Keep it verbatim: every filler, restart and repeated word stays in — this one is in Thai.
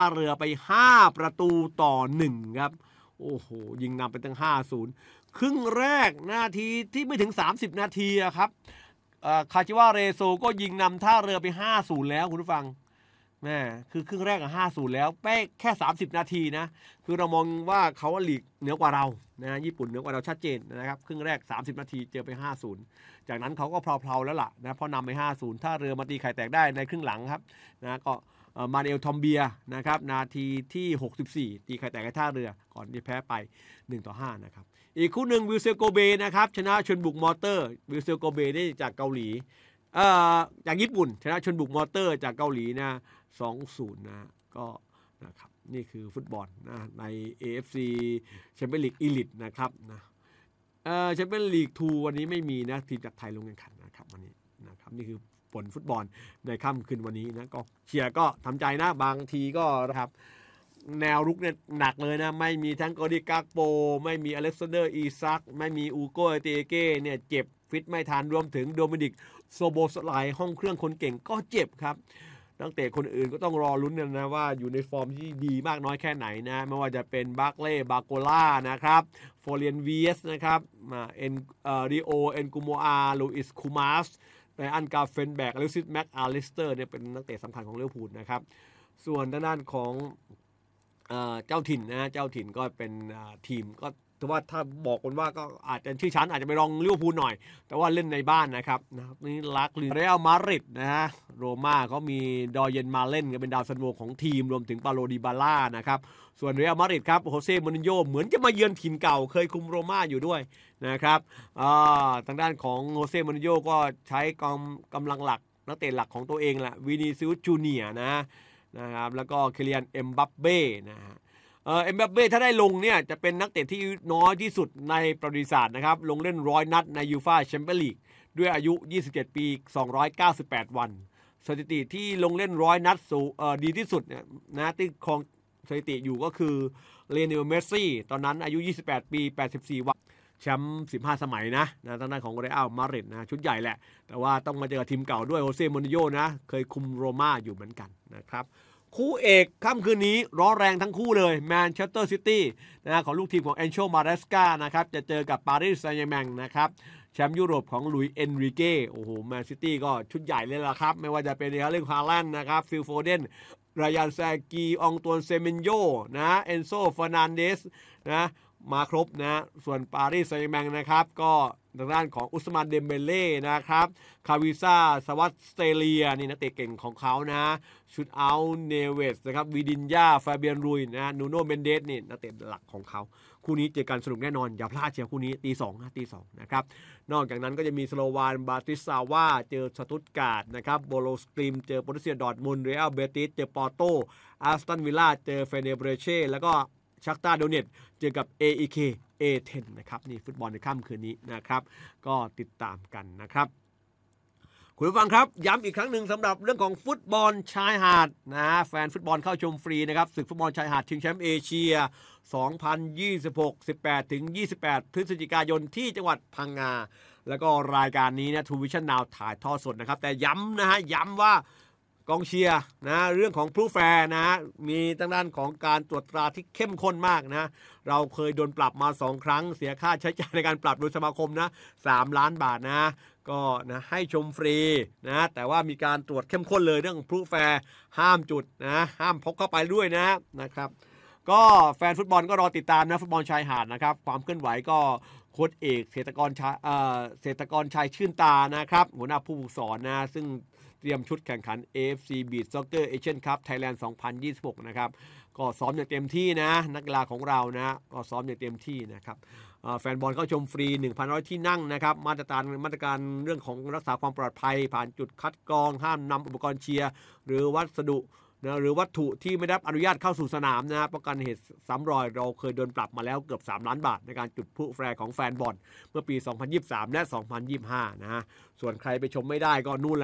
ท่าเรือไปห้าประตูต่อหนึ่งครับโอ้โหยิงนำไปตั้ง ห้าศูนย์ ครึ่งแรกนาทีที่ไม่ถึงสามสิบนาทีครับคาจิวาเรโซก็ยิงนำท่าเรือไป ห้าศูนย์ แล้วคุณผู้ฟังแม่คือครึ่งแรกอ่ะ ห้าศูนย์ แล้วแป๊แค่สามสิบนาทีนะคือเรามองว่าเขาว่าลีกเหนือกว่าเรานะญี่ปุ่นเหนือกว่าเราชัดเจนนะครับครึ่งแรกสามสิบนาทีเจอไป ห้าศูนย์ จากนั้นเขาก็เพลาๆแล้วล่ะนะพอนำไป ห้าศูนย์ ท่าเรือมาตีไข่แตกได้ในครึ่งหลังครับนะก็มาเนลทอมเบียนะครับนาทีที่หกสิบสี่ตีไข่แตกให้ท่าเรือก่อนที่แพ้ไปหนึ่งต่อห้านะครับอีกคู่หนึ่งวิลเซลโกเบนะครับชนะชนบุกมอเตอร์วิลเซลโกเบนี่จากเกาหลีเอ่อจากญี่ปุ่นชนะชนบุกมอเตอร์จากเกาหลีนะ สองศูนย์ นะก็นะครับนี่คือฟุตบอลนะใน เอ เอฟ ซี Champions League Elite นะครับนะเอ่อ Champions League ทูวันนี้ไม่มีนะทีมจากไทยลงแข่งขันนะครับวันนี้นะครับนี่คือผลฟุตบอลในค่ำคืนวันนี้นะก็เชียร์ก็ทำใจนะบางทีก็นะครับแนวรุกเนี่ยหนักเลยนะไม่มีทั้งโกดิกากโปไม่มีอเล็กซานเดอร์อีซักไม่มีอูโกเอเตเก้เนี่ยเจ็บฟิตไม่ทันรวมถึงโดมินิกโซโบสไลห้องเครื่องคนเก่งก็เจ็บครับนักเตะคนอื่นก็ต้องรอลุ้นกันนะว่าอยู่ในฟอร์มที่ดีมากน้อยแค่ไหนนะไม่ว่าจะเป็นบาร์เล่บาโกล่านะครับฟอเรียนวีเอสนะครับมาเอ็นเอ่อริโอเอ็นกุโมอาลูอิสคูมาสไดอันกาเฟนแบกอเล็กซิสแม็กอาลิสเตอร์เนี่ยเป็นนักเตะสำคัญของลิเวอร์พูลนะครับส่วนด้านของเอ่อเจ้าถิ่นนะเจ้าถิ่นก็เป็นทีมก็ถือว่าถ้าบอกคนว่าก็อาจจะชื่อชั้นอาจจะไปรองลิเวอร์พูลหน่อยแต่ว่าเล่นในบ้านนะครับนะครับนี่ลักลิเรอัลมาดริดนะฮะโรม่าเขามีดอเยนมาเล่นก็เป็นดาวซันโวของทีมรวมถึงปาโลดิบาล่านะครับส่วนเรอัลมาดริดครับโฮเซ่มูรินโญ่เหมือนจะมาเยือนถิ่นเก่าเคยคุมโรม่าอยู่ด้วยนะครับทางด้านของโฮเซ่มูรินโญ่ก็ใช้กำกำลังหลักนักเตะหลักของตัวเองแหละวินิซิอุสจูเนียร์นะนะครับแล้วก็เคลียนเอ็มบัปเป้นะฮะเอ่อเอ็มบัปเป้ถ้าได้ลงเนี่ยจะเป็นนักเตะที่น้อยที่สุดในประวัติศาสตร์นะครับลงเล่นร้อยนัดในยูฟ่าแชมเปี้ยนลีกด้วยอายุยี่สิบเจ็ดปีสองร้อยเก้าสิบแปดวันสถิติที่ลงเล่นร้อยนัดสูเอ่อดีที่สุดเนี่ยนะที่ครองสถิติอยู่ก็คือเลโอเนลเมสซี่ตอนนั้นอายุยี่สิบแปดปีแปดสิบสี่วันแชมป์สิบห้าสมัยนะนะทางด้านของเรอัลมาดริดนะชุดใหญ่แหละแต่ว่าต้องมาเจอทีมเก่าด้วยโฮเซ่มูรินโญ่นะเคยคุมโรม่าอยู่เหมือนกันนะครับคู่เอกค่ำคืนนี้ร้อนแรงทั้งคู่เลยแมนเชสเตอร์ซิตี้นะของลูกทีมของเอนโชมาเรสกานะครับจะเจอกับปารีสแซงต์แชร์แมงนะครับแชมป์ยุโรปของลุยเอนริเก้โอ้โหแมนซิตี้ก็ชุดใหญ่เลยล่ะครับไม่ว่าจะเป็นเรื่องฮาแลนด์นะครับฟิลโฟเดนรายานแซกีองตวนเซเมนโยนะเอนโซเฟอร์นันเดสนะมาครบนะส่วนปารีสแซงต์แชร์แมงนะครับก็ทางด้านของอุสมานเดมเบเล่นะครับคาวิซ่าสวัสเตเลียนี่นักเตะเก่งของเขานะชุดเอาเนเวสนะครับวิดินยาฟาเบียนรุยนะนูโนเมนเดสนี่นักเตะหลักของเขาคู่นี้เจอกันสนุกแน่นอนอย่าพลาดเชียร์คู่นี้ตีสองนะตีสองนะครับนอกจากนั้นก็จะมีสโลวานบาติสซาวาเจอสตุตการ์ดนะครับโบโลสตรีมเจอโปรตุเซียดอร์ทมุนด์เรอัลเบติสเจอปอร์โตอาสตันวิลล่าเจอเฟเนเบรเช่แล้วก็ชักตาโดเนตเจอกับ เอ อี เค เอ เท็น นะครับนี่ฟุตบอลในค่ำคืนนี้นะครับก็ติดตามกันนะครับคุณผู้ฟังครับย้ำอีกครั้งหนึ่งสำหรับเรื่องของฟุตบอลชายหาดนะแฟนฟุตบอลเข้าชมฟรีนะครับศึกฟุตบอลชายหาดชิงแชมป์เอเชียสองพันยี่สิบหก สิบแปดถึงยี่สิบแปดพฤศจิกายนที่จังหวัดพังงาแล้วก็รายการนี้นะทูวิชั่นนาวถ่ายทอดสดนะครับแต่ย้ำนะฮะย้ำว่ากองเชียร์นะเรื่องของพลูแฟร์นะมีทางด้านของการตรวจตราที่เข้มข้นมากนะเราเคยโดนปรับมาสองครั้งเสียค่าใช้จ่ายในการปรับโดยสมาคมนะสามล้านบาทนะก็นะให้ชมฟรีนะแต่ว่ามีการตรวจเข้มข้นเลยเรื่องพลูแฟร์ห้ามจุดนะห้ามพกเข้าไปด้วยนะนะครับก็แฟนฟุตบอลก็รอติดตามนะฟุตบอลชายหาดนะครับความเคลื่อนไหวก็โค้ชเอกเศรษฐกรชัยเอ่อเศรษฐกรชัยชื่นตานะครับหัวหน้าผู้ฝึกสอนนะซึ่งเตรียมชุดแข่งขัน เอ เอฟ ซี Beach Soccer Asian Cup Thailand สองพันยี่สิบหกนะครับก็ซ้อมอย่างเต็มที่นะนักกีฬาของเรานะก็ซ้อมอย่างเต็มที่นะครับแฟนบอลเข้าชมฟรี หนึ่งพันร้อย ที่นั่งนะครับมาตรการมาตรการเรื่องของรักษาความปลอดภัยผ่านจุดคัดกรองห้ามนำอุปกรณ์เชียร์หรือวัสดุนะหรือวัตถุที่ไม่ได้รับอนุญาตเข้าสู่สนามนะป้องกันเหตุซ้ำรอยเราเคยโดนปรับมาแล้วเกือบสามล้านบาทในการจุดพลุแฟร์ของแฟนบอลเมื่อปีสองพันยี่สิบสามและสองพันยี่สิบห้านะฮะส่วนใครไปชมไม่ได้ก็นู่น